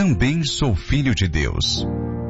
também sou filho de Deus.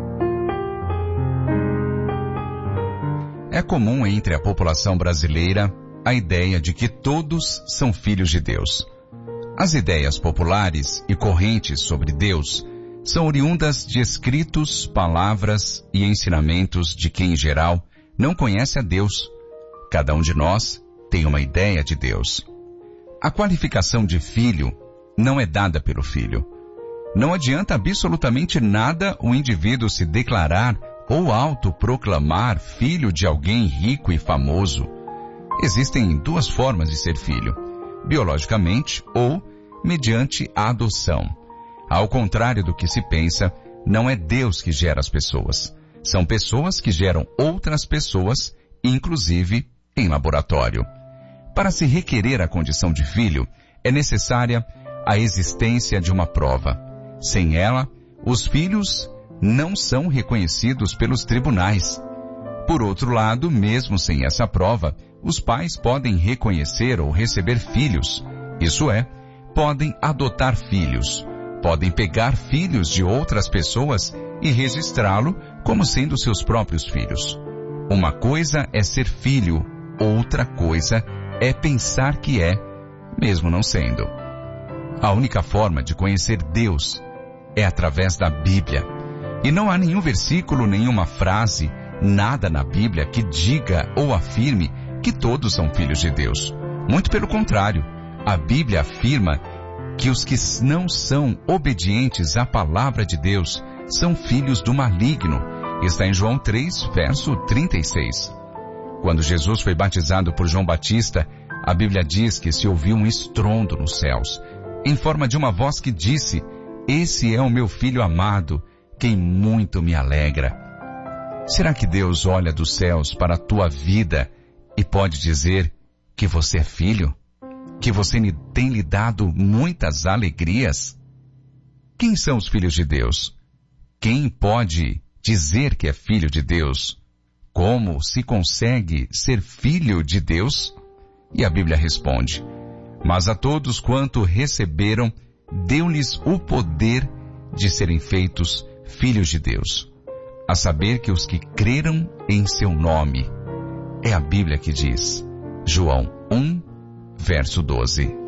É comum entre a população brasileira a ideia de que todos são filhos de Deus. As ideias populares e correntes sobre Deus são oriundas de escritos, palavras e ensinamentos de quem, em geral, não conhece a Deus. Cada um de nós tem uma ideia de Deus. A qualificação de filho não é dada pelo filho. Não adianta absolutamente nada o indivíduo se declarar ou autoproclamar filho de alguém rico e famoso. Existem duas formas de ser filho: biologicamente ou mediante a adoção. Ao contrário do que se pensa, não é Deus que gera as pessoas. São pessoas que geram outras pessoas, inclusive em laboratório. Para se requerer a condição de filho, é necessária a existência de uma prova. Sem ela, os filhos não são reconhecidos pelos tribunais. Por outro lado, mesmo sem essa prova, os pais podem reconhecer ou receber filhos. Isso é, podem adotar filhos. Podem pegar filhos de outras pessoas e registrá-lo como sendo seus próprios filhos. Uma coisa é ser filho, outra coisa é pensar que é, mesmo não sendo. A única forma de conhecer Deus é através da Bíblia. E não há nenhum versículo, nenhuma frase, nada na Bíblia que diga ou afirme que todos são filhos de Deus. Muito pelo contrário, a Bíblia afirma que os que não são obedientes à palavra de Deus são filhos do maligno. Está em João 3, verso 36. Quando Jesus foi batizado por João Batista, a Bíblia diz que se ouviu um estrondo nos céus, em forma de uma voz que disse: "Esse é o meu filho amado, quem muito me alegra." Será que Deus olha dos céus para a tua vida e pode dizer que você é filho? Que você tem lhe dado muitas alegrias? Quem são os filhos de Deus? Quem pode dizer que é filho de Deus? Como se consegue ser filho de Deus? E a Bíblia responde: "Mas a todos quanto receberam, deu-lhes o poder de serem feitos filhos de Deus, a saber que os que creram em seu nome." É a Bíblia que diz. João 1, verso 12.